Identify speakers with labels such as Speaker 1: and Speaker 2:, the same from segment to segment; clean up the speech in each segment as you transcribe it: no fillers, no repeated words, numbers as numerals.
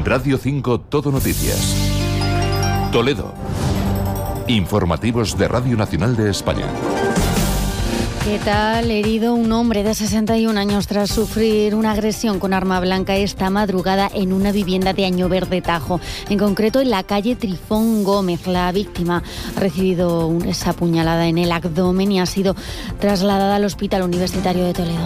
Speaker 1: Radio 5 Todo Noticias. Toledo. Informativos de Radio Nacional de España.
Speaker 2: ¿Qué tal? Herido un hombre de 61 años tras sufrir una agresión con arma blanca esta madrugada en una vivienda de Añover de Tajo. En concreto, en la calle Trifón Gómez. La víctima ha recibido esa puñalada en el abdomen y ha sido trasladada al Hospital Universitario de Toledo.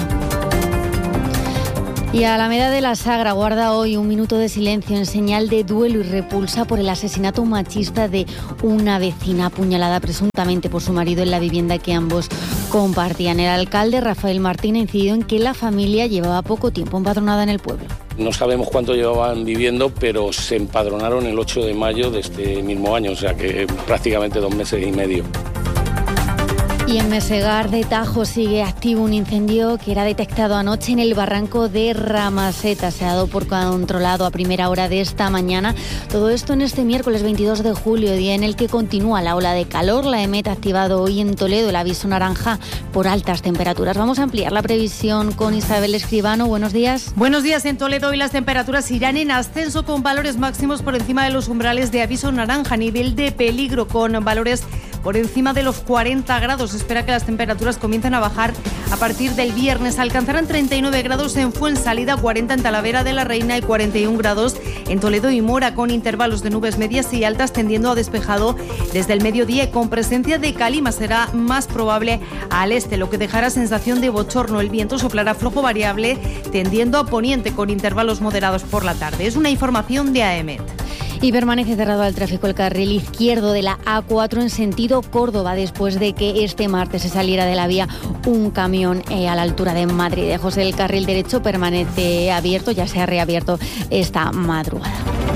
Speaker 2: Y Alameda de la Sagra guarda hoy un minuto de silencio en señal de duelo y repulsa por el asesinato machista de una vecina apuñalada presuntamente por su marido en la vivienda que ambos compartían. El alcalde Rafael Martín ha incidido en que la familia llevaba poco tiempo empadronada en el pueblo.
Speaker 3: No sabemos cuánto llevaban viviendo, pero se empadronaron el 8 de mayo de este mismo año, o sea que prácticamente 2 meses y medio.
Speaker 2: Y en Mesegar de Tajo sigue activo un incendio que era detectado anoche en el barranco de Ramaseta. Se ha dado por controlado a primera hora de esta mañana. Todo esto en este miércoles 22 de julio, día en el que continúa la ola de calor. La EMET ha activado hoy en Toledo el aviso naranja por altas temperaturas. Vamos a ampliar la previsión con Isabel Escribano. Buenos días.
Speaker 4: Buenos días. En Toledo hoy las temperaturas irán en ascenso con valores máximos por encima de los umbrales de aviso naranja. Nivel de peligro con valores por encima de los 40 grados. Se espera que las temperaturas comiencen a bajar a partir del viernes. Alcanzarán 39 grados en Fuensalida, 40 en Talavera de la Reina y 41 grados en Toledo y Mora, con intervalos de nubes medias y altas tendiendo a despejado desde el mediodía y con presencia de calima. Será más probable al este, lo que dejará sensación de bochorno. El viento soplará flojo variable tendiendo a poniente con intervalos moderados por la tarde. Es una información de AEMET.
Speaker 2: Y permanece cerrado al tráfico el carril izquierdo de la A4 en sentido Córdoba después de que este martes se saliera de la vía un camión a la altura de Madrid. José, el carril derecho permanece abierto, ya se ha reabierto esta madrugada.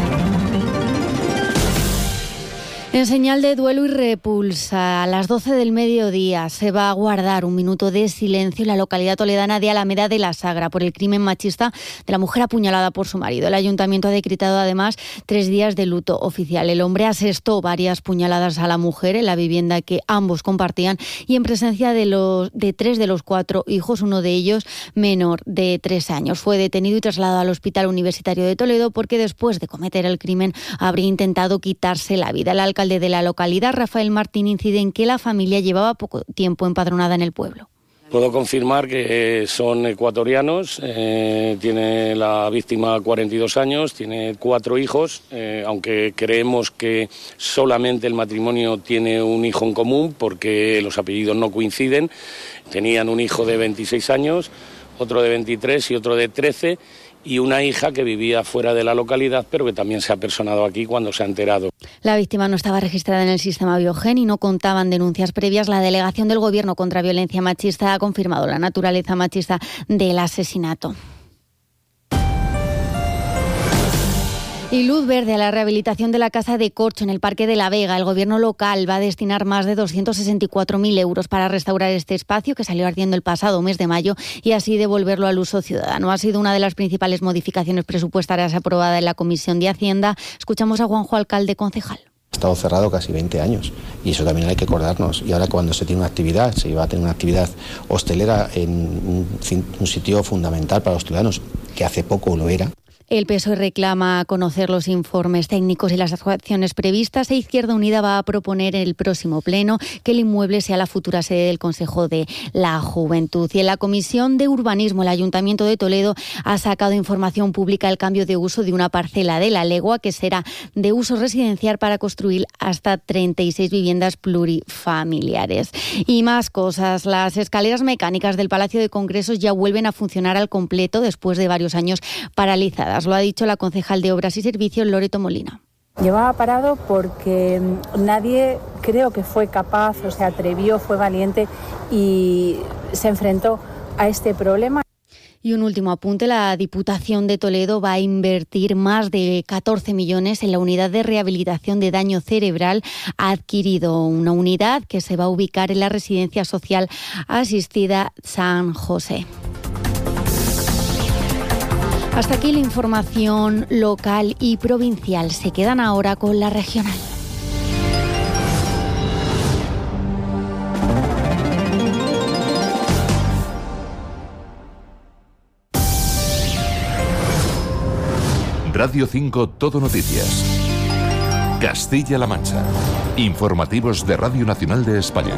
Speaker 2: En señal de duelo y repulsa, a las 12 del mediodía se va a guardar un minuto de silencio en la localidad toledana de Alameda de la Sagra por el crimen machista de la mujer apuñalada por su marido. El ayuntamiento ha decretado además 3 días de luto oficial. El hombre asestó varias puñaladas a la mujer en la vivienda que ambos compartían y en presencia de 3 de los 4 hijos, uno de ellos menor de 3 años. Fue detenido y trasladado al Hospital Universitario de Toledo porque después de cometer el crimen habría intentado quitarse la vida. El alcalde de la localidad, Rafael Martín, incide en que la familia llevaba poco tiempo empadronada en el pueblo.
Speaker 3: Puedo confirmar que son ecuatorianos, tiene la víctima 42 años, tiene 4 hijos, aunque creemos que solamente el matrimonio tiene un hijo en común porque los apellidos no coinciden. Tenían un hijo de 26 años, otro de 23 y otro de 13, y una hija que vivía fuera de la localidad, pero que también se ha personado aquí cuando se ha enterado.
Speaker 2: La víctima no estaba registrada en el sistema Biogen y no contaban denuncias previas. La delegación del Gobierno contra Violencia Machista ha confirmado la naturaleza machista del asesinato. Y luz verde a la rehabilitación de la Casa de Corcho en el Parque de la Vega. El Gobierno local va a destinar más de 264.000 euros para restaurar este espacio que salió ardiendo el pasado mes de mayo y así devolverlo al uso ciudadano. Ha sido una de las principales modificaciones presupuestarias aprobada en la Comisión de Hacienda. Escuchamos a Juanjo, alcalde concejal.
Speaker 5: Ha estado cerrado casi 20 años y eso también hay que acordarnos. Y ahora cuando se tiene una actividad, se iba a tener una actividad hostelera en un sitio fundamental para los ciudadanos, que hace poco lo era.
Speaker 2: El PSOE reclama conocer los informes técnicos y las actuaciones previstas e Izquierda Unida va a proponer en el próximo pleno que el inmueble sea la futura sede del Consejo de la Juventud. Y en la Comisión de Urbanismo, el Ayuntamiento de Toledo ha sacado información pública del cambio de uso de una parcela de La Legua que será de uso residencial para construir hasta 36 viviendas plurifamiliares. Y más cosas. Las escaleras mecánicas del Palacio de Congresos ya vuelven a funcionar al completo después de varios años paralizadas. Lo ha dicho la concejal de Obras y Servicios, Loreto Molina.
Speaker 6: Llevaba parado porque nadie creo que fue capaz, o se atrevió, fue valiente y se enfrentó a este problema.
Speaker 2: Y un último apunte, la Diputación de Toledo va a invertir más de 14 millones en la unidad de rehabilitación de daño cerebral. Ha adquirido una unidad que se va a ubicar en la Residencia Social Asistida San José. Hasta aquí la información local y provincial. Se quedan ahora con la regional.
Speaker 1: Radio 5 Todo Noticias. Castilla-La Mancha. Informativos de Radio Nacional de España.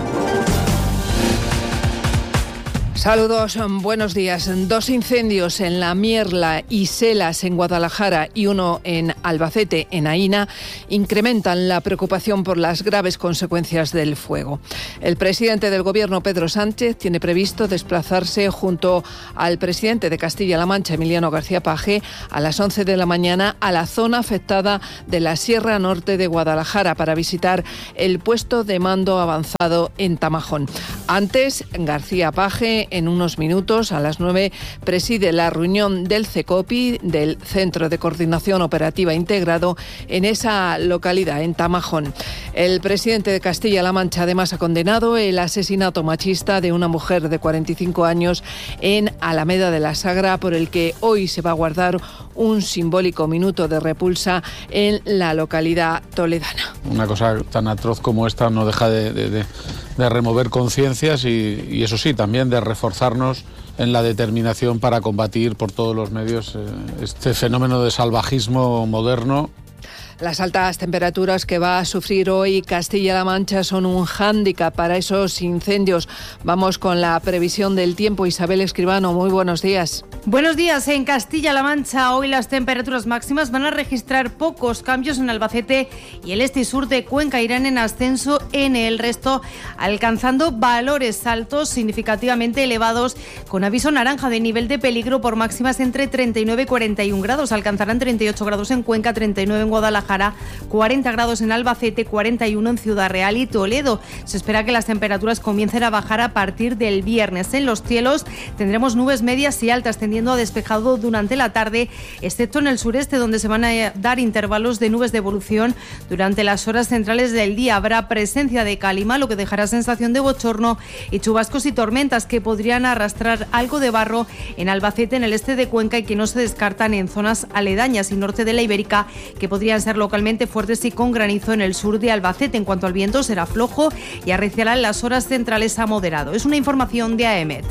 Speaker 7: Saludos, buenos días. 2 incendios en La Mierla y Selas en Guadalajara y uno en Albacete, en Aína, incrementan la preocupación por las graves consecuencias del fuego. El presidente del Gobierno, Pedro Sánchez, tiene previsto desplazarse junto al presidente de Castilla-La Mancha, Emiliano García Paje, a las 11 de la mañana a la zona afectada de la Sierra Norte de Guadalajara para visitar el puesto de mando avanzado en Tamajón. Antes, García Paje, en unos minutos, a las 9, preside la reunión del CECOPI, del Centro de Coordinación Operativa Integrado, en esa localidad, en Tamajón. El presidente de Castilla-La Mancha además ha condenado el asesinato machista de una mujer de 45 años en Alameda de la Sagra, por el que hoy se va a guardar un simbólico minuto de repulsa en la localidad toledana.
Speaker 8: Una cosa tan atroz como esta no deja de remover conciencias y eso sí, también de reforzarnos en la determinación para combatir por todos los medios este fenómeno de salvajismo moderno.
Speaker 7: Las altas temperaturas que va a sufrir hoy Castilla-La Mancha son un hándicap para esos incendios. Vamos con la previsión del tiempo. Isabel Escribano, muy buenos días.
Speaker 4: Buenos días. En Castilla-La Mancha hoy las temperaturas máximas van a registrar pocos cambios en Albacete y el este y sur de Cuenca irán en ascenso en el resto, alcanzando valores altos significativamente elevados, con aviso naranja de nivel de peligro por máximas entre 39 y 41 grados. Alcanzarán 38 grados en Cuenca, 39 en Guadalajara, 40 grados en Albacete, 41 en Ciudad Real y Toledo. Se espera que las temperaturas comiencen a bajar a partir del viernes. En los cielos tendremos nubes medias y altas tendiendo a despejado durante la tarde, excepto en el sureste, donde se van a dar intervalos de nubes de evolución durante las horas centrales del día. Habrá presencia de calima, lo que dejará sensación de bochorno, y chubascos y tormentas que podrían arrastrar algo de barro en Albacete, en el este de Cuenca, y que no se descartan en zonas aledañas y norte de la Ibérica, que podrían ser localmente fuertes y con granizo en el sur de Albacete. En cuanto al viento, será flojo y arreciará en las horas centrales a moderado. Es una información de AEMET.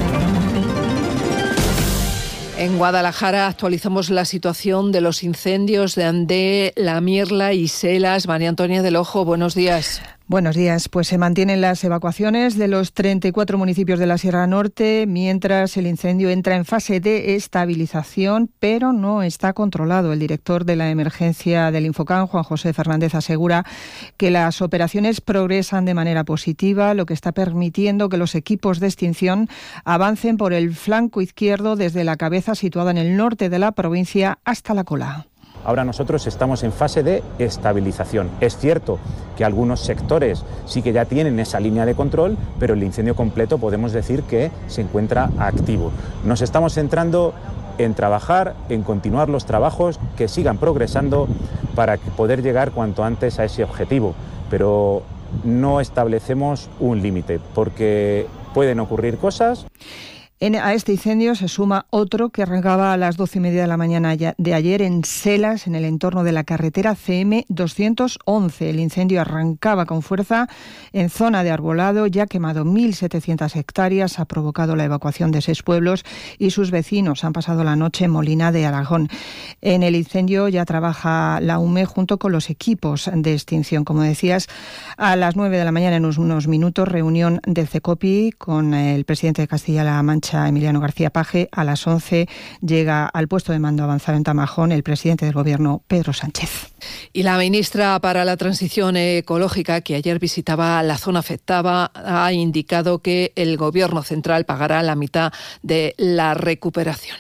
Speaker 7: En Guadalajara actualizamos la situación de los incendios de Andé, La Mierla y Selas. María Antonia del Ojo, buenos días.
Speaker 9: Buenos días. Pues se mantienen las evacuaciones de los 34 municipios de la Sierra Norte, mientras el incendio entra en fase de estabilización, pero no está controlado. El director de la emergencia del Infocam, Juan José Fernández, asegura que las operaciones progresan de manera positiva, lo que está permitiendo que los equipos de extinción avancen por el flanco izquierdo desde la cabeza situada en el norte de la provincia hasta la cola.
Speaker 10: Ahora nosotros estamos en fase de estabilización. Es cierto que algunos sectores sí que ya tienen esa línea de control, pero el incendio completo podemos decir que se encuentra activo. Nos estamos centrando en trabajar, en continuar los trabajos que sigan progresando para poder llegar cuanto antes a ese objetivo, pero no establecemos un límite porque pueden ocurrir cosas.
Speaker 9: A este incendio se suma otro que arrancaba a las 12:30 de la mañana de ayer en Selas, en el entorno de la carretera CM 211. El incendio arrancaba con fuerza en zona de arbolado, ya ha quemado 1.700 hectáreas, ha provocado la evacuación de 6 pueblos y sus vecinos han pasado la noche en Molina de Aragón. En el incendio ya trabaja la UME junto con los equipos de extinción. Como decías, a las 9 de la mañana, en unos minutos, reunión del CECOPI con el presidente de Castilla-La Mancha, Emiliano García Paje. A las 11 llega al puesto de mando avanzado en Tamajón el presidente del Gobierno, Pedro Sánchez.
Speaker 7: Y la ministra para la Transición Ecológica, que ayer visitaba la zona afectada, ha indicado que el Gobierno central pagará la mitad de la recuperación.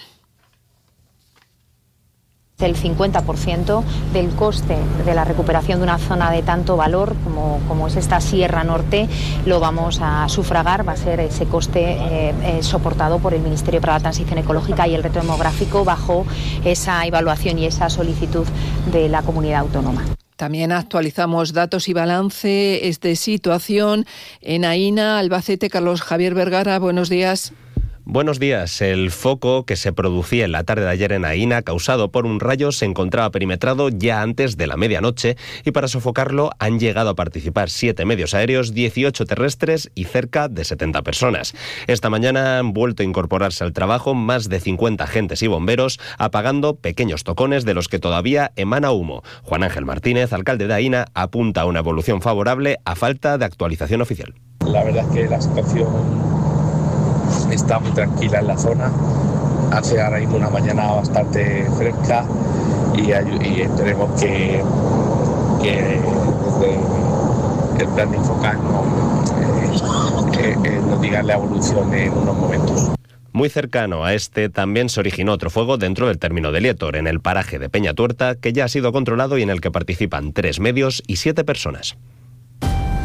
Speaker 11: El 50% del coste de la recuperación de una zona de tanto valor como es esta Sierra Norte lo vamos a sufragar. Va a ser ese coste soportado por el Ministerio para la Transición Ecológica y el Reto Demográfico bajo esa evaluación y esa solicitud de la comunidad autónoma.
Speaker 7: También actualizamos datos y balance de situación en Aína, Albacete. Carlos Javier Vergara, buenos días.
Speaker 12: Buenos días. El foco que se producía en la tarde de ayer en Aína, causado por un rayo, se encontraba perimetrado ya antes de la medianoche y para sofocarlo han llegado a participar 7 medios aéreos, 18 terrestres y cerca de 70 personas. Esta mañana han vuelto a incorporarse al trabajo más de 50 agentes y bomberos, apagando pequeños tocones de los que todavía emana humo. Juan Ángel Martínez, alcalde de Aína, apunta a una evolución favorable a falta de actualización oficial.
Speaker 13: La verdad es que la situación está muy tranquila en la zona. Hace ahora mismo una mañana bastante fresca y esperemos que desde el plan de Infocan nos diga la evolución en unos momentos.
Speaker 12: Muy cercano a este también se originó otro fuego dentro del término de Lietor, en el paraje de Peñatuerta, que ya ha sido controlado y en el que participan 3 medios y 7 personas.